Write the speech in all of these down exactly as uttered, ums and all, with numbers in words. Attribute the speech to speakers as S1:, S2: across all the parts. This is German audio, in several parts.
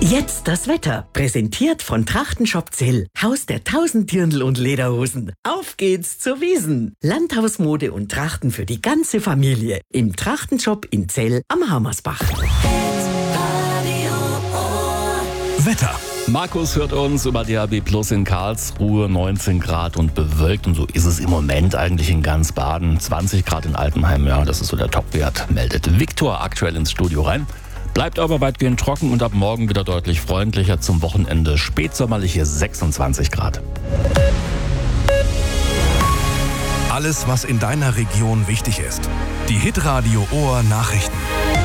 S1: Jetzt das Wetter. Präsentiert von Trachtenshop Zell. Haus der tausend Dirndl und Lederhosen. Auf geht's zur Wiesn. Landhausmode und Trachten für die ganze Familie. Im Trachtenshop in Zell am Hammersbach.
S2: Wetter.
S3: Markus hört uns über D A B Plus in Karlsruhe, neunzehn Grad und bewölkt. Und so ist es im Moment eigentlich in ganz Baden. zwanzig Grad in Altenheim, ja, das ist so der Topwert, meldet Viktor aktuell ins Studio rein. Bleibt aber weitgehend trocken und ab morgen wieder deutlich freundlicher. Zum Wochenende spätsommerliche sechsundzwanzig Grad.
S2: Alles, was in deiner Region wichtig ist. Die Hitradio Ohr Nachrichten.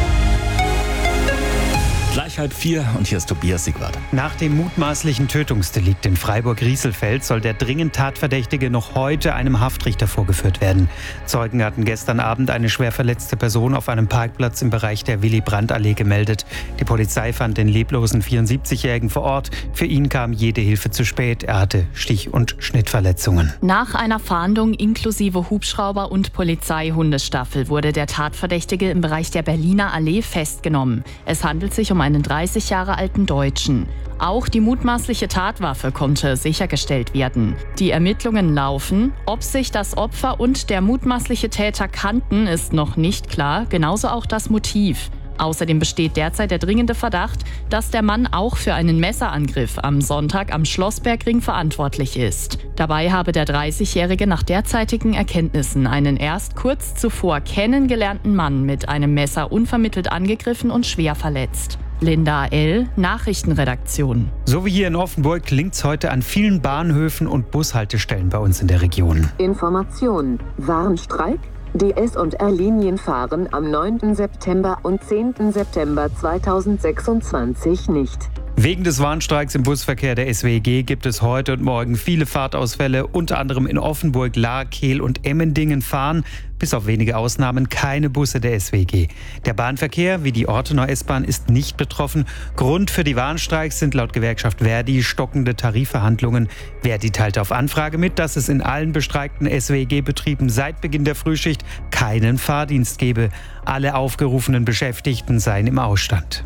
S3: Gleich halb vier und hier ist Tobias Siegwart.
S4: Nach dem mutmaßlichen Tötungsdelikt in Freiburg-Rieselfeld soll der dringend Tatverdächtige noch heute einem Haftrichter vorgeführt werden. Zeugen hatten gestern Abend eine schwer verletzte Person auf einem Parkplatz im Bereich der Willy-Brandt-Allee gemeldet. Die Polizei fand den leblosen vierundsiebzigjährigen vor Ort. Für ihn kam jede Hilfe zu spät. Er hatte Stich- und Schnittverletzungen.
S5: Nach einer Fahndung inklusive Hubschrauber und Polizeihundestaffel wurde der Tatverdächtige im Bereich der Berliner Allee festgenommen. Es handelt sich um einen dreißig Jahre alten Deutschen. Auch die mutmaßliche Tatwaffe konnte sichergestellt werden. Die Ermittlungen laufen. Ob sich das Opfer und der mutmaßliche Täter kannten, ist noch nicht klar. Genauso auch das Motiv. Außerdem besteht derzeit der dringende Verdacht, dass der Mann auch für einen Messerangriff am Sonntag am Schlossbergring verantwortlich ist. Dabei habe der dreißigjährige nach derzeitigen Erkenntnissen einen erst kurz zuvor kennengelernten Mann mit einem Messer unvermittelt angegriffen und schwer verletzt. Linda L., Nachrichtenredaktion.
S4: So wie hier in Offenburg klingt's heute an vielen Bahnhöfen und Bushaltestellen bei uns in der Region.
S6: Information: Warnstreik? D S und R-Linien fahren am neunten September und zehnten September zweitausendsechsundzwanzig nicht.
S4: Wegen des Warnstreiks im Busverkehr der S W G gibt es heute und morgen viele Fahrtausfälle. Unter anderem in Offenburg, Lahr, Kehl und Emmendingen fahren, bis auf wenige Ausnahmen, keine Busse der S W G. Der Bahnverkehr, wie die Ortener S-Bahn, ist nicht betroffen. Grund für die Warnstreiks sind laut Gewerkschaft Verdi stockende Tarifverhandlungen. Verdi teilte auf Anfrage mit, dass es in allen bestreikten S W G-Betrieben seit Beginn der Frühschicht keinen Fahrdienst gebe. Alle aufgerufenen Beschäftigten seien im Ausstand.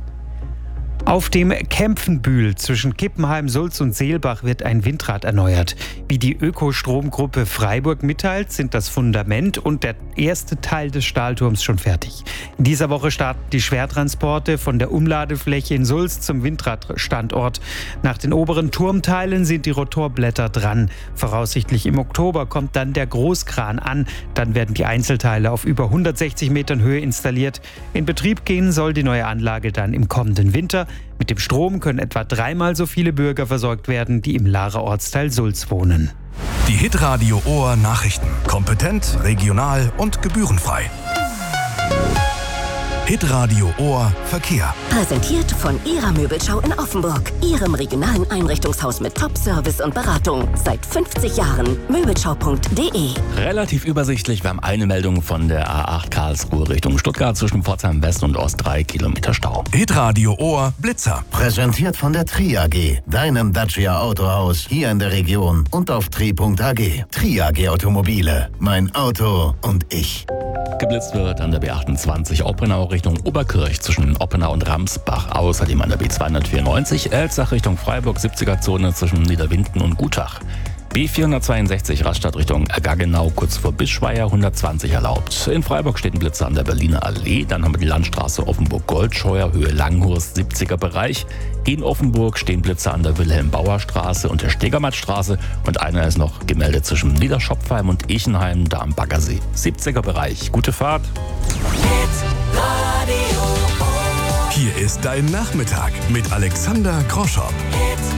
S4: Auf dem Kempfenbühl zwischen Kippenheim, Sulz und Seelbach wird ein Windrad erneuert. Wie die Ökostromgruppe Freiburg mitteilt, sind das Fundament und der erste Teil des Stahlturms schon fertig. In dieser Woche starten die Schwertransporte von der Umladefläche in Sulz zum Windradstandort. Nach den oberen Turmteilen sind die Rotorblätter dran. Voraussichtlich im Oktober kommt dann der Großkran an. Dann werden die Einzelteile auf über hundertsechzig Metern Höhe installiert. In Betrieb gehen soll die neue Anlage dann im kommenden Winter. Mit dem Strom können etwa dreimal so viele Bürger versorgt werden, die im Lahrer Ortsteil Sulz wohnen.
S2: Die Hitradio Ohr Nachrichten. Kompetent, regional und gebührenfrei. Hitradio Ohr Verkehr.
S7: Präsentiert von Ihrer Möbelschau in Offenburg. Ihrem regionalen Einrichtungshaus mit Top-Service und Beratung. Seit fünfzig Jahren. Möbelschau punkt de.
S3: Relativ übersichtlich. Wir haben eine Meldung von der A acht Karlsruhe Richtung Stuttgart zwischen Pforzheim West und Ost, drei Kilometer Stau.
S2: Hitradio Ohr Blitzer.
S8: Präsentiert von der Tri A G, deinem Dacia Autohaus hier in der Region und auf tri punkt a g. Tri A G Automobile. Mein Auto und ich.
S3: Geblitzt wird an der B achtundzwanzig Oppenau Richtung Oberkirch zwischen Oppenau und Ramsbach. Außerdem an der B zweihundertvierundneunzig Elzach Richtung Freiburg, siebziger Zone zwischen Niederwinden und Gutach. B vierhundertzweiundsechzig Rastatt Richtung Gaggenau kurz vor Bischweier, hundertzwanzig erlaubt. In Freiburg steht ein Blitzer an der Berliner Allee. Dann haben wir die Landstraße Offenburg-Goldscheuer, Höhe Langhorst, siebziger Bereich. In Offenburg stehen Blitzer an der Wilhelm-Bauer-Straße und der Stegermattstraße. Und einer ist noch gemeldet zwischen Niederschopfheim und Echenheim, da am Baggersee. siebziger Bereich. Gute Fahrt.
S2: Hier ist dein Nachmittag mit Alexander Groschow.